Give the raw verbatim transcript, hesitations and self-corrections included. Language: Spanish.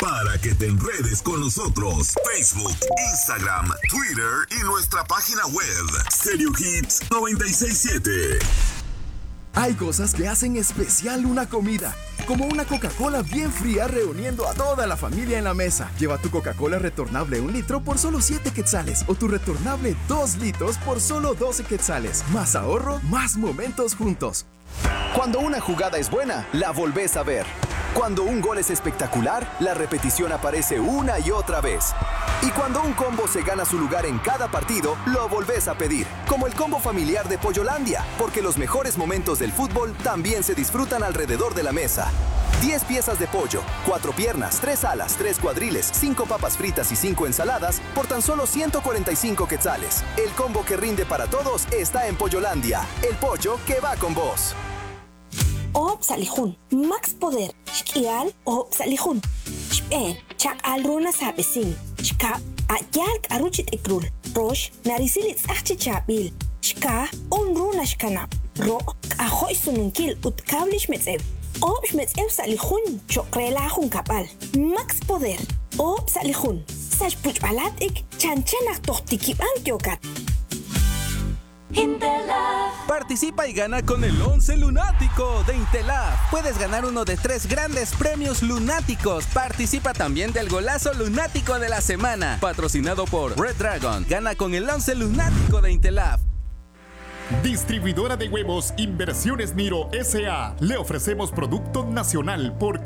para que te enredes con nosotros. Facebook, Instagram, Twitter y nuestra página web. Stereo Hits noventa y seis punto siete. Hay cosas que hacen especial una comida, como una Coca-Cola bien fría reuniendo a toda la familia en la mesa. Lleva tu Coca-Cola retornable un litro por solo siete quetzales o tu retornable dos litros por solo doce quetzales. Más ahorro, más momentos juntos. Cuando una jugada es buena, la volvés a ver. Cuando un gol es espectacular, la repetición aparece una y otra vez. Y cuando un combo se gana su lugar en cada partido, lo volvés a pedir. Como el combo familiar de Pollolandia, porque los mejores momentos del fútbol también se disfrutan alrededor de la mesa. diez piezas de pollo, cuatro piernas, tres alas, tres cuadriles, cinco papas fritas y cinco ensaladas por tan solo ciento cuarenta y cinco quetzales. El combo que rinde para todos está en Pollolandia. El pollo que va con vos. Op salihun, Max Poder, Shkial, Op salihun. Shpen, Chak Alruna Sabesin, Shka, Ayalk Aruchit Ikrul, Rosh, Narisilit Sachichabil, Shka, Unruna Shkana, Ro, Ahoy Sununkil, Utkablish Metzev, Op Metzev salihun, Chokrelahun Kapal, Max Poder, Op salihun, Sashpuch Alatik, Chanchanak Tohtiki Antiokat. Intelab. Participa y gana con el once lunático de Intelab. Puedes ganar uno de tres grandes premios lunáticos. Participa también del golazo lunático de la semana, patrocinado por Red Dragon. Gana con el once lunático de Intelab. Distribuidora de huevos Inversiones Miro S A. Le ofrecemos producto nacional porque